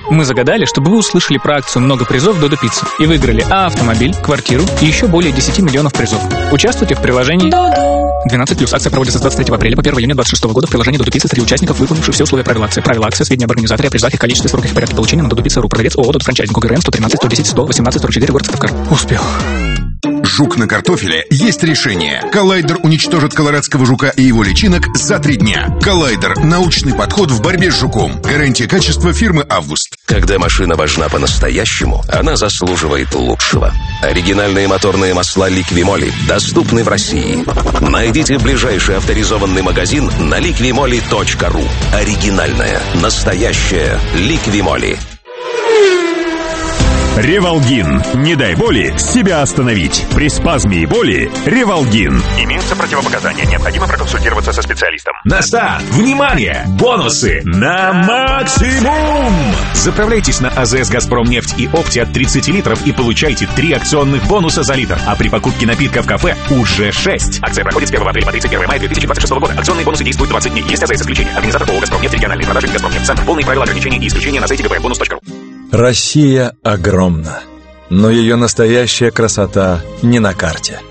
Мы загадали, чтобы вы услышали про акцию «Много призов Додо Пицца» и выиграли автомобиль, квартиру и еще более 10 миллионов призов. Участвуйте в приложении 12+. Акция проводится с 23 апреля по 1 июня 2026 года в приложении Додо Пицца среди участников, выполнивших все условия правил акции. Правила акции, сведения об организаторе, о призах, их количестве, сроках и порядке получения на Додо Пицца.ру. Продавец ООО «Додо Франчайзинг», ОГРН 113 110 118 44, город Сыктывкар. Успел. Жук на картофеле есть решение. Коллайдер уничтожит колорадского жука и его личинок за 3 дня. Коллайдер – научный подход в борьбе с жуком. Гарантия качества фирмы «Август». Когда машина важна по-настоящему, она заслуживает лучшего. Оригинальные моторные масла «Ликвимоли» доступны в России. Найдите ближайший авторизованный магазин на liquimoli.ru. Оригинальная, настоящая «Ликвимоли». Ревалгин. Не дай боли себя остановить. При спазме и боли Ревалгин. Имеются противопоказания. Необходимо проконсультироваться со специалистом. На старт! Внимание! Бонусы на максимум! Заправляйтесь на АЗС «Газпромнефть» и «Опти» от 30 литров и получайте 3 акционных бонуса за литр. А при покупке напитка в кафе уже 6. Акция проходит с 1 апреля по 31 мая 2026 года. Акционные бонусы действуют 20 дней. Есть АЗС исключения. Организатор ООО «Газпромнефть», региональные продажи «Газпромнефть». Центр. Полные правила ограничений и исключения на сайте gpmbonus.ru. Россия огромна, но ее настоящая красота не на карте.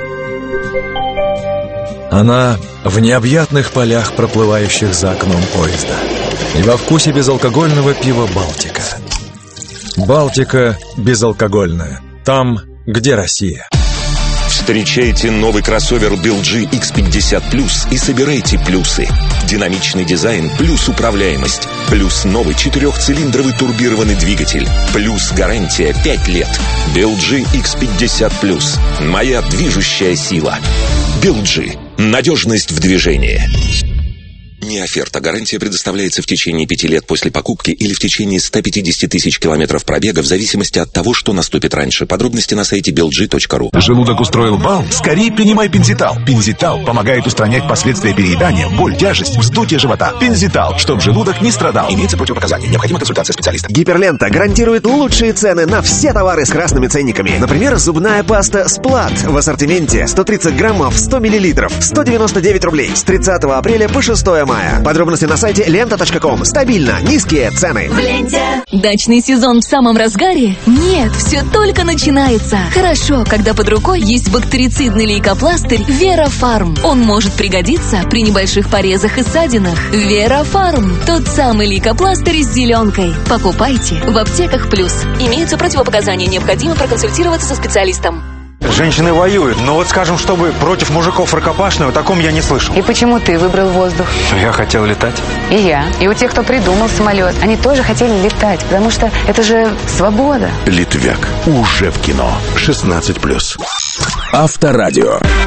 Она в необъятных полях, проплывающих за окном поезда, и во вкусе безалкогольного пива «Балтика». «Балтика» безалкогольная. Там, где Россия. Встречайте новый кроссовер BLG X50 и собирайте плюсы. Динамичный дизайн плюс управляемость. Плюс новый 4-цилиндровый турбированный двигатель. Плюс гарантия 5 лет. BLG X50 Моя движущая сила. BLG. Надежность в движении. Не оферта. Гарантия предоставляется в течение 5 лет после покупки или в течение 150 тысяч километров пробега в зависимости от того, что наступит раньше. Подробности на сайте belg.ru. Желудок устроил бал? Скорее принимай Пензитал. Пензитал помогает устранять последствия переедания, боль, тяжесть, вздутие живота. Пензитал, чтобы желудок не страдал. Имеются противопоказания. Необходима консультация специалиста. Гиперлента гарантирует лучшие цены на все товары с красными ценниками. Например, зубная паста «Сплат» в ассортименте 130 граммов 100 миллилитров 199 рублей с 30 апреля по 6 мая. Подробности на сайте lenta.com. Стабильно низкие цены. В ленте. Дачный сезон в самом разгаре? Нет, все только начинается. Хорошо, когда под рукой есть бактерицидный лейкопластырь Вера-Фарм. Он может пригодиться при небольших порезах и ссадинах. Вера-Фарм. Тот самый лейкопластырь с зеленкой. Покупайте в аптеках плюс. Имеются противопоказания. Необходимо проконсультироваться со специалистом. Женщины воюют, но вот, скажем, чтобы против мужиков рукопашного, о таком я не слышал. И почему ты выбрал воздух? Я хотел летать. И я. И у тех, кто придумал самолет, они тоже хотели летать, потому что это же свобода. Литвяк. Уже в кино. 16+. Авторадио.